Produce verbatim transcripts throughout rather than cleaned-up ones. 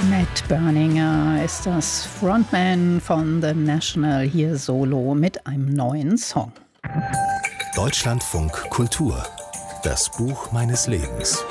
Matt Berninger ist das Frontman von The National hier solo mit einem neuen Song. Deutschlandfunk Kultur. Das Buch meines Lebens.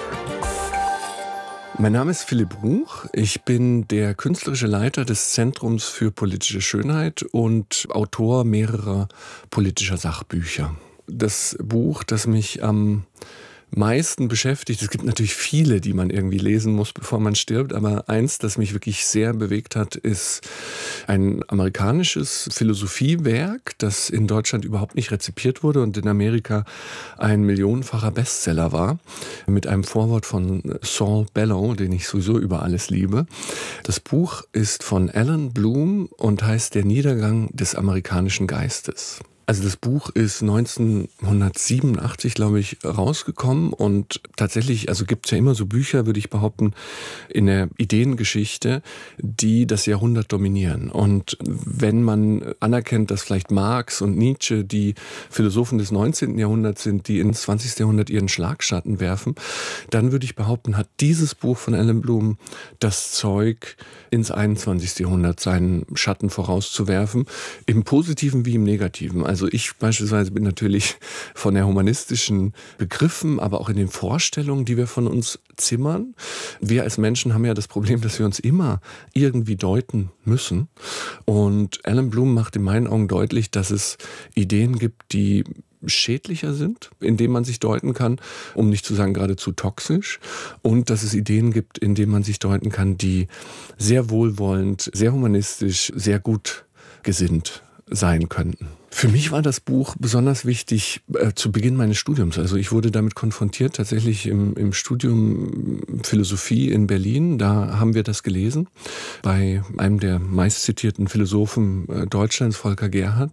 Mein Name ist Philipp Ruch. Ich bin der künstlerische Leiter des Zentrums für politische Schönheit und Autor mehrerer politischer Sachbücher. Das Buch, das mich am meisten beschäftigt, es gibt natürlich viele, die man irgendwie lesen muss, bevor man stirbt, aber eins, das mich wirklich sehr bewegt hat, ist ein amerikanisches Philosophiewerk, das in Deutschland überhaupt nicht rezipiert wurde und in Amerika ein millionenfacher Bestseller war, mit einem Vorwort von Saul Bellow, den ich sowieso über alles liebe. Das Buch ist von Allan Bloom und heißt Der Niedergang des amerikanischen Geistes. Also das Buch ist neunzehnhundertsiebenundachtzig, glaube ich, rausgekommen und tatsächlich, also gibt es ja immer so Bücher, würde ich behaupten, in der Ideengeschichte, die das Jahrhundert dominieren. Und wenn man anerkennt, dass vielleicht Marx und Nietzsche die Philosophen des neunzehnten Jahrhunderts sind, die ins zwanzigsten Jahrhundert ihren Schlagschatten werfen, dann würde ich behaupten, hat dieses Buch von Allan Bloom das Zeug, ins einundzwanzigsten Jahrhundert seinen Schatten vorauszuwerfen, im Positiven wie im Negativen. Also Also ich beispielsweise bin natürlich von der humanistischen Begriffen, aber auch in den Vorstellungen, die wir von uns zimmern. Wir als Menschen haben ja das Problem, dass wir uns immer irgendwie deuten müssen. Und Allan Bloom macht in meinen Augen deutlich, dass es Ideen gibt, die schädlicher sind, indem man sich deuten kann, um nicht zu sagen geradezu toxisch. Und dass es Ideen gibt, in denen man sich deuten kann, die sehr wohlwollend, sehr humanistisch, sehr gut gesinnt sein könnten. Für mich war das Buch besonders wichtig äh, zu Beginn meines Studiums. Also ich wurde damit konfrontiert, tatsächlich im, im Studium Philosophie in Berlin. Da haben wir das gelesen, bei einem der meistzitierten Philosophen äh, Deutschlands, Volker Gerhardt.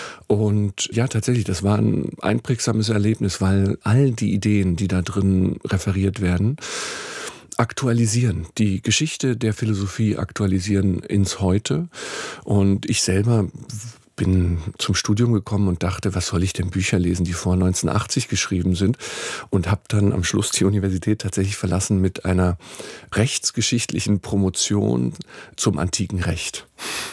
Und ja, tatsächlich, das war ein einprägsames Erlebnis, weil all die Ideen, die da drin referiert werden, aktualisieren, die Geschichte der Philosophie aktualisieren ins Heute. Und ich selber bin zum Studium gekommen und dachte, was soll ich denn Bücher lesen, die vor neunzehnhundertachtzig geschrieben sind, und habe dann am Schluss die Universität tatsächlich verlassen mit einer rechtsgeschichtlichen Promotion zum antiken Recht.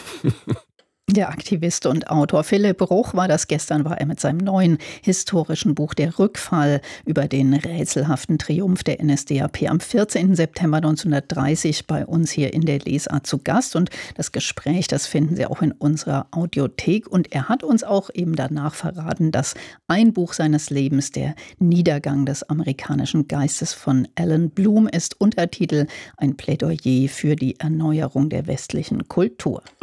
Der Aktivist und Autor Philipp Ruch war das. Gestern war er mit seinem neuen historischen Buch Der Rückfall über den rätselhaften Triumph der N S D A P am vierzehnten September neunzehnhundertdreißig bei uns hier in der Lesart zu Gast. Und das Gespräch, das finden Sie auch in unserer Audiothek. Und er hat uns auch eben danach verraten, dass ein Buch seines Lebens, Der Niedergang des amerikanischen Geistes von Allan Bloom, ist. Untertitel: Ein Plädoyer für die Erneuerung der westlichen Kultur.